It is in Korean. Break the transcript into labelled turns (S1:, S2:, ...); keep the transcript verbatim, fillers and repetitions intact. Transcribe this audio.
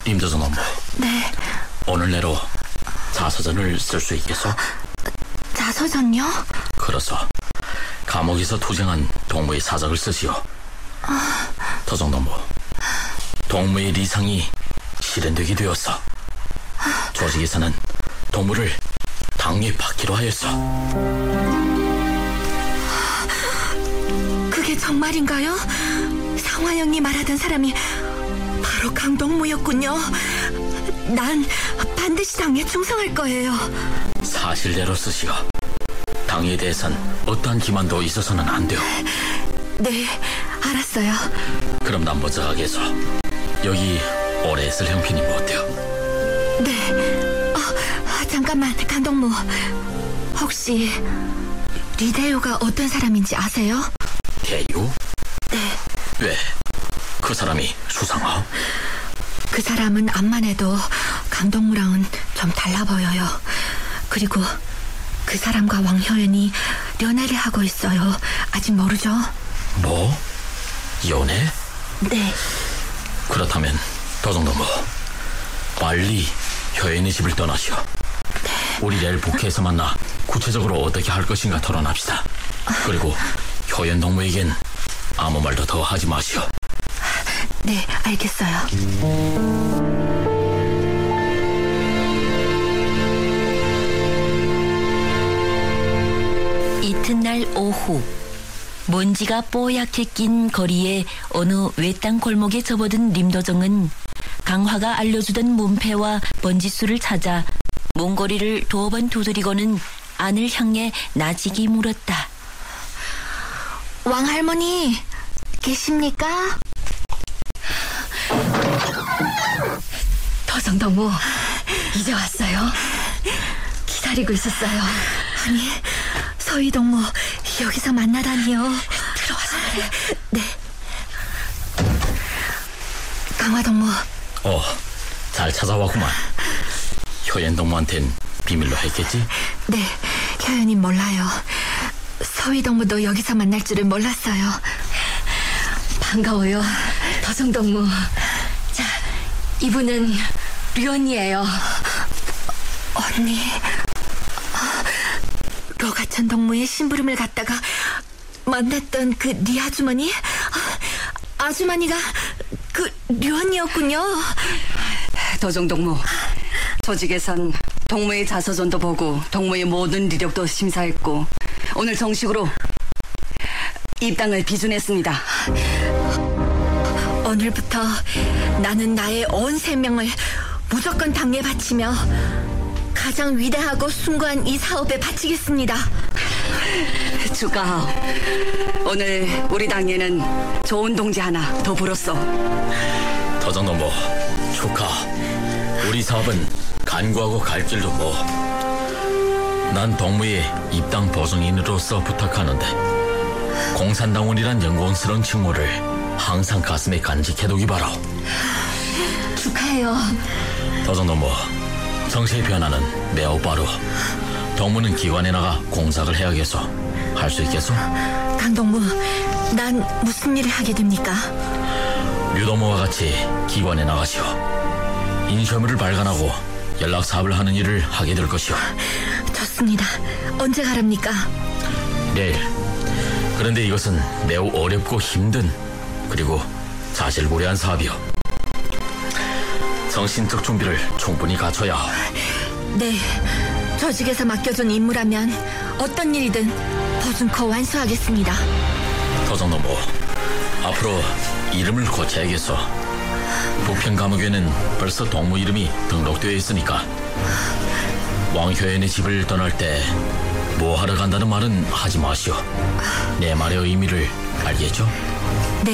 S1: 임도전 업무.
S2: 네.
S1: 오늘 내로 자서전을 쓸 수 있겠어?
S2: 자서전요?
S1: 그래서 감옥에서 투쟁한 동무의 사적을 쓰시오.
S2: 아...
S1: 도정동무, 동무의 리상이 실현되게 되었어. 조직에서는 동무를 당립하기로 하였어.
S2: 그게 정말인가요? 상화영이 말하던 사람이 바로 강동무였군요. 난 반드시 당에 충성할 거예요.
S1: 사실대로 쓰시오. 당에 대해선 어떠한 기만도 있어서는 안 돼요.
S2: 네, 알았어요.
S1: 그럼 난 먼저 하겠소. 여기 오래 있을 형편이 뭐 어때요?
S2: 네. 어, 잠깐만, 강동무. 혹시 리대요가 어떤 사람인지 아세요?
S1: 대요?
S2: 네.
S1: 왜? 그 사람이 수상하오?
S2: 그 사람은 앞만 해도 강동무랑은 좀 달라 보여요. 그리고 그 사람과 왕효연이 연애를 하고 있어요. 아직 모르죠?
S1: 뭐? 연애?
S2: 네.
S1: 그렇다면 도정동무, 빨리 효연의 집을 떠나시오.
S2: 네.
S1: 우리 내일 북해에서 만나 구체적으로 어떻게 할 것인가 토론합시다. 그리고 효연 동무에겐 아무 말도 더 하지 마시오.
S2: 네, 알겠어요.
S3: 이튿날 오후, 먼지가 뽀얗게 낀 거리에 어느 외딴 골목에 접어든 림도정은 강화가 알려주던 문패와 번지수를 찾아 먼거리를 두 번 두드리고는 안을 향해 나직이 물었다.
S2: 왕할머니, 계십니까?
S4: 도정동무, 이제 왔어요? 기다리고 있었어요.
S2: 아니, 서희동무 여기서 만나다니요.
S4: 들어와서 그래.
S2: 네. 강화동무.
S1: 어, 잘 찾아왔구만. 효연 동무한텐 비밀로 했겠지?
S2: 네, 효연이 몰라요. 서희동무도 여기서 만날 줄은 몰랐어요.
S4: 반가워요, 도정동무. 자, 이분은 류언니예요.
S2: 언니. 로가천 동무의 심부름을 갖다가 만났던 그 리 아주머니? 아주머니가 그 류언니였군요.
S4: 도정동무, 조직에선 동무의 자서전도 보고 동무의 모든 이력도 심사했고 오늘 정식으로 입당을 비준했습니다.
S2: 오늘부터 나는 나의 온 생명을 무조건 당에 바치며 가장 위대하고 숭고한 이 사업에 바치겠습니다.
S4: 축하하오. 오늘 우리 당에는 좋은 동지 하나 더 불었어.
S1: 도정동무, 축하. 우리 사업은 간구하고 갈 길도 뭐. 난 동무의 입당 보증인으로서 부탁하는데 공산당원이란 영광스러운 칭호를 항상 가슴에 간직해두기 바라오.
S2: 축하해요.
S1: 도정동무, 정세의 변화는 매우 빠르. 동무는 기관에 나가 공작을 해야겠소. 할 수 있겠소?
S2: 강동무, 난 무슨 일을 하게 됩니까?
S1: 류동무와 같이 기관에 나가시오. 인쇄물을 발간하고 연락 사업을 하는 일을 하게 될 것이오.
S2: 좋습니다. 언제 가랍니까?
S1: 내일. 그런데 이것은 매우 어렵고 힘든 그리고 자질구레한 사업이오. 정신적 준비를 충분히 갖춰야 하오.
S2: 네, 조직에서 맡겨준 임무라면 어떤 일이든 보증코 완수하겠습니다.
S1: 도정동무, 앞으로 이름을 고쳐야겠어. 부평 감옥에는 벌써 동무 이름이 등록되어 있으니까 왕효연의 집을 떠날 때 뭐 하러 간다는 말은 하지 마시오. 내 말의 의미를 알겠죠?
S2: 네,